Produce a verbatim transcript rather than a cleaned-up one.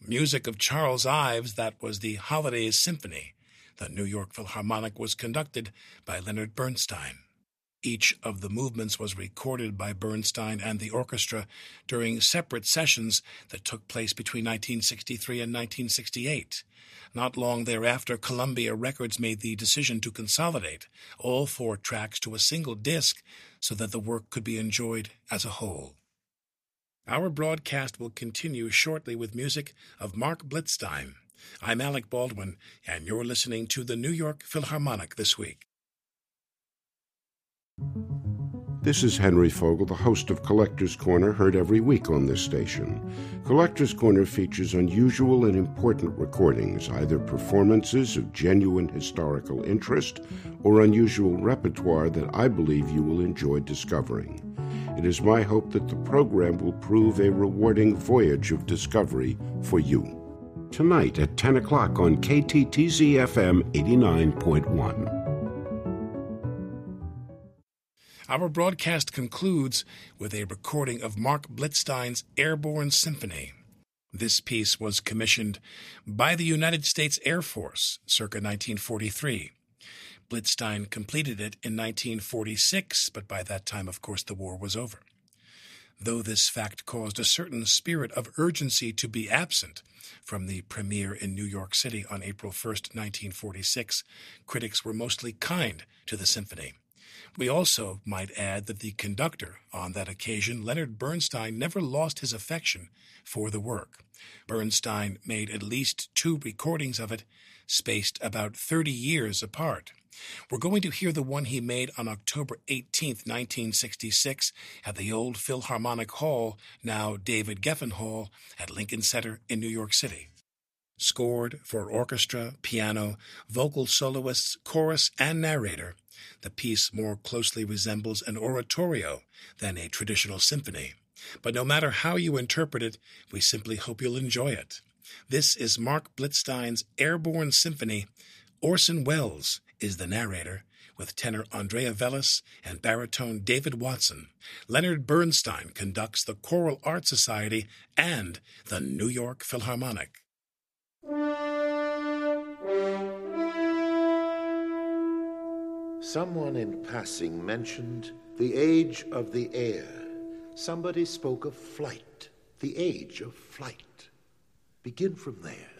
Music of Charles Ives, that was the Holidays Symphony. The New York Philharmonic was conducted by Leonard Bernstein. Each of the movements was recorded by Bernstein and the orchestra during separate sessions that took place between nineteen sixty-three and nineteen sixty-eight. Not long thereafter, Columbia Records made the decision to consolidate all four tracks to a single disc so that the work could be enjoyed as a whole. Our broadcast will continue shortly with music of Mark Blitzstein. I'm Alec Baldwin, and you're listening to the New York Philharmonic this week. This is Henry Fogel, the host of Collector's Corner, heard every week on this station. Collector's Corner features unusual and important recordings, either performances of genuine historical interest or unusual repertoire that I believe you will enjoy discovering. It is my hope that the program will prove a rewarding voyage of discovery for you. Tonight at ten o'clock on K T T Z F M eighty-nine point one. Our broadcast concludes with a recording of Mark Blitzstein's Airborne Symphony. This piece was commissioned by the United States Air Force circa nineteen forty-three. Blitzstein completed it in nineteen forty-six, but by that time, of course, the war was over. Though this fact caused a certain spirit of urgency to be absent from the premiere in New York City on April first, nineteen forty-six, critics were mostly kind to the symphony. We also might add that the conductor on that occasion, Leonard Bernstein, never lost his affection for the work. Bernstein made at least two recordings of it, spaced about thirty years apart. We're going to hear the one he made on October eighteenth, nineteen sixty-six, at the old Philharmonic Hall, now David Geffen Hall, at Lincoln Center in New York City. Scored for orchestra, piano, vocal soloists, chorus, and narrator, the piece more closely resembles an oratorio than a traditional symphony. But no matter how you interpret it, we simply hope you'll enjoy it. This is Mark Blitzstein's Airborne Symphony. Orson Welles is the narrator, with tenor Andrea Velez and baritone David Watson. Leonard Bernstein conducts the Choral Art Society and the New York Philharmonic. Someone in passing mentioned the age of the air. Somebody spoke of flight, the age of flight. Begin from there.